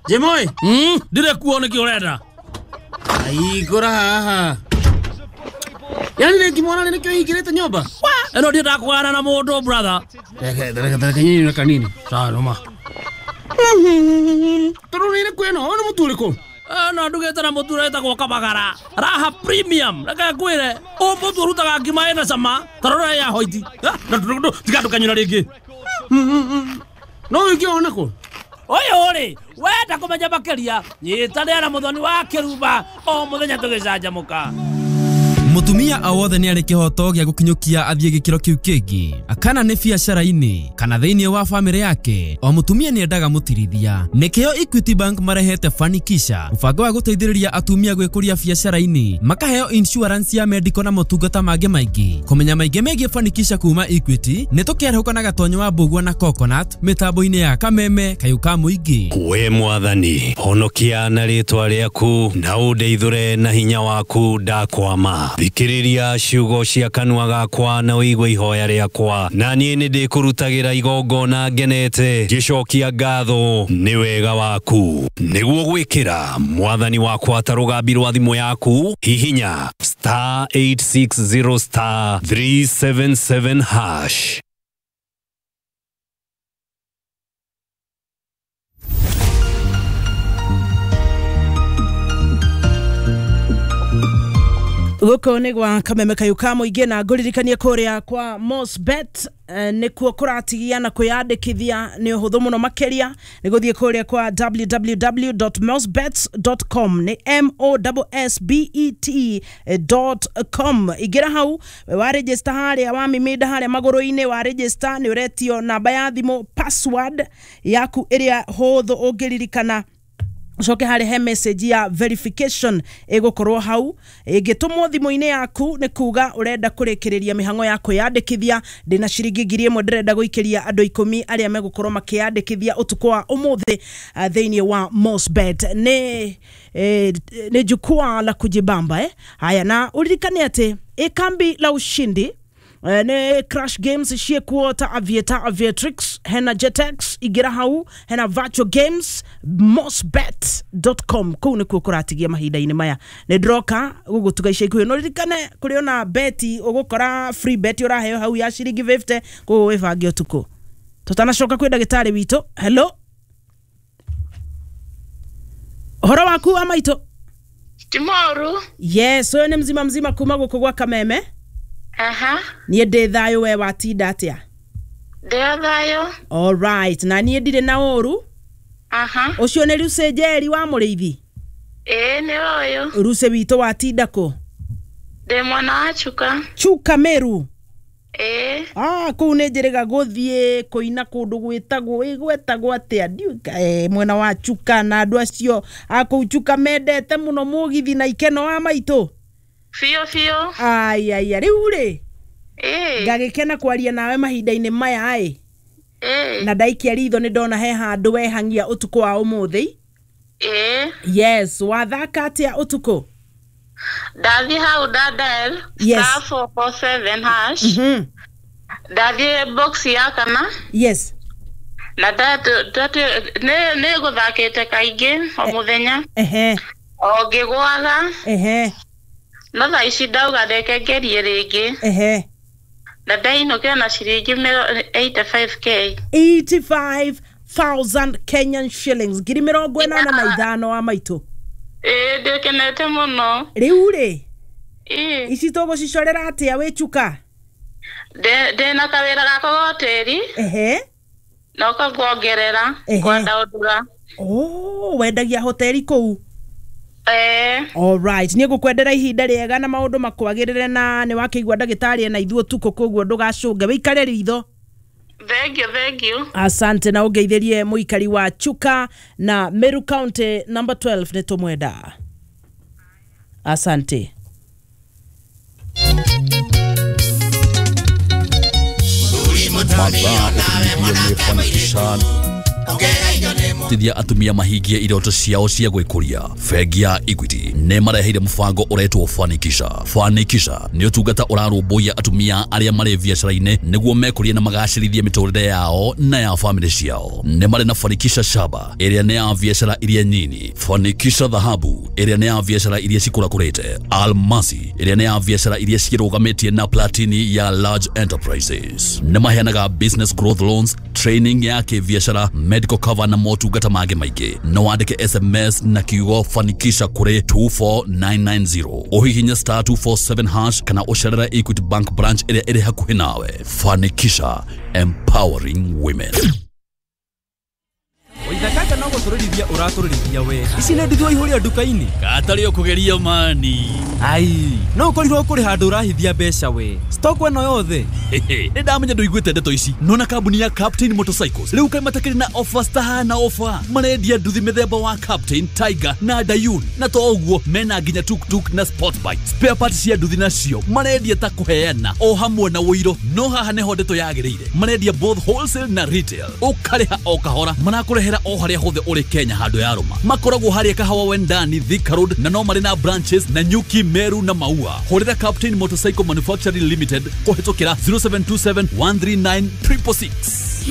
Jemoi. Dire kuone ki urenda. Ai gora haha. Yani ne kimona ne kyo higirete nyumba. Eno dia ndakwara na mundu brother. Dara nyinyi na kanini. Sawa noma. Toro ne kweno ono mutuliko. No ndugete na muture ta gwa kabagara. Raha premium. Raka kwire. O mutu rutaga ngima ena sama. Tarora ya hoiti. Tigadu kanyina ringi. No ikiona ko. Oyo ri, wenda kumenya makeria. Nyitane na muthoni wa kiruba. O muthenya tugicanjamuka. Mutumia awothe ni ari kihoto gya gukinyukia athie gikiro kiu kingi akana ni biacara-ini kana thiini wa family yake o mutumia ni endaga mutirithia nikio Equity Bank marehete Fanikisha mubango wa guteithiriria atumia gwikuria biacara-ini makaheo insurance ya medical na motungata mangi maingi kumenya maingi megie Fanikisha kuma Equity ni tukiarhuka na gatonyo wa Mbugua na Coconut mitambo-ini ya Kameme Kayuka Muingi we mwathani honokia na ritwa riaku na undeithure na hinya waku ndakwama thikiriria ciugo cia kanua gakwa na uigwe ihoya riakwa na nie ni ndikurutagira igongona ngenete gicokia ngatho ni wega waku niguo gwikira mwathani wakwa tarugambi rwa thimu yaku hihinya *860 *377#. Guko ni gwa Kameme Kayuka Muingi na nguririkanie kuria kwa Mosbet nikuo kuratigia na kuyandikithia ni uhuthu muno makeria ni guthie kuria kwa www.mosbets.com ni MOSSBET.com igira hau wa register haria wa mimida haria maguru-ini wa register ni uretio namba ya thimu password yaku iria huthu ungiririkana Soke hari he message ya verification egokorwo hau egitumwo thimu-ini yaku ni kuga urenda kurekereria mihango yako yandikithia ndina ciringi 1,000 ndirenda guikiria andu 10 aria megukorwo makiandikithia utuko wa umuthi thiini wa Mosbet ni jukwaa la kujibamba haya na uririkane ati ikambi la ushindi ne Crash Games shie kuota Aviator Aviatrix hena Jetex igira hau hena Virtual Games Mosbet.com kuu ni kukuratigia mahinda-ini maya ne droka gugutugaisha ikuyo no ririkane kuri ona beti ugukora free bet uraheo hau ya ciringi 50 ku wibange utuko tutanacoka kwi ndagitari wito. Hello, horo waku amaito Timoru? Yes, we ni mzima kuma guku gwa Kameme. Niye de thayo we watinda atia? De thayo. All right. Na niye ndire na oru? Ucio ni Ruse Njeri wa Muriithi? Ni oyo. Ruse wito watinda ko? De mwana wa Chuka. Chuka Meru? Kuu ni njiriga guthie kuina kundu gwetagwo atia ndiuka mwena wa Chuka na andu acio aku Chuka mendete muno mugithi na ikeno wa maito. Fio. Ai riu ri. Ngagikena kwaria nawe mahinda-ini maya na ndaikia ritho ni ndona he handu we hangia utuko wa umuthi. Yes, wathaka atia utuko? Dathi hau dadel. Yes. 447#. Dathi box ya kana. Yes. Na datu ne guthakite kaingi o muthenya. O ngigwaga. No tha ici ndauga ndeke ngerie ringi. Na ndainukira na ciringi 85k. 85,000 Kenyan shillings. Ngiri 85 wa maito. Ndikenete muno. Riu ri? Ici tugucicorera atia we Chuka? De na kawira gako hoteli. No kaguongerera kwa ndaudura. Wendagia hoteli kou? All right. Ni gukwendera ihinda riega na maundu makwagirire na ni wakigwa ndagitari na ithuo tuko koguo ndugacunge wikare ritho. Thank you. Asante na ungeithirie muikari wa Chuka na Meru County number 12 ni tumwenda. Asante. Magana, tithia atumia mahingie iroto ciao cia gwikuria. Bengi ya Equity ne mareheire mubango uretwo Fanikisha. Fanikisha ni utungata urarumbuia atumia aria mari biacara-ine niguo mekurie na magacirithie miturire yao na ya family ciao. Ne mari na Fanikisha Shaba iria ne ya biacara iria nyini, Fanikisha Dhahabu iria ne ya biacara iria cikurakurite, Almasi iria ne ya biacara iria cirugametie na Platini ya large enterprises. Ne maheanaga business growth loans, training ya kibiacara, medical cover na motungata mangĩ maingĩ. No wandike SMS na kiugo Fanikisha kuri 24990. Uhihinya *247# kana ucerere Equity Bank branch iria iri hakuhi nawe. Fanikisha, empowering women. Oithakaka no guturithia uraturithia we. Ici nĩ ndithio ihũria nduka-inĩ. Katari okugeria mani. Ai, no ukorirwo kuri handu urahithia mbeca we. Stock weno yothe. Nĩ ndamenya ndũiguĩte ndeto ici. Nona kambuni ya Captain Motorcycles rĩu kaimatakĩrĩ na offers tahana offer. Marendia nduthi mĩthemba wa Captain, Tiger na Dayun. Na to ũguo mena nginya tuk-tuk na sport bike. Spare parts cia nduthi nacio marendia ta kũheana o hamwe na wũiro. No haha nĩho ndeto yagĩrĩire. Marendia both wholesale na retail. Ũkarĩha o kahora. Marakũrehera o haria hothe uri Kenya handu ya Roma. Makoragwo haria Kahawa Wendani, Thika Road na no marĩ na branches na Nyuki, Meru na Maua. Horera Captain Motorcycle Manufacturing Limited kuhetũkĩra 0727 139 666.